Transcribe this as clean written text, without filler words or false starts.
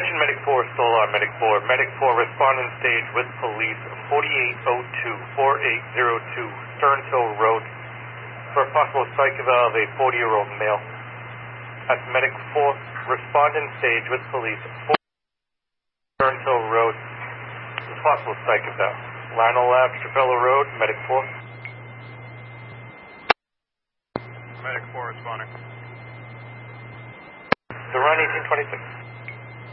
Attention Medic 4, Solar Medic 4. Medic 4 responding stage with police 4802-4802 Sternhill Road for a possible psych eval of a 40-year-old male. At Medic 4 responding stage with police Sternhill Road for a possible psych eval. Lionel Lab, Trapello Road, Medic 4. Medic 4 responding. The run 1826.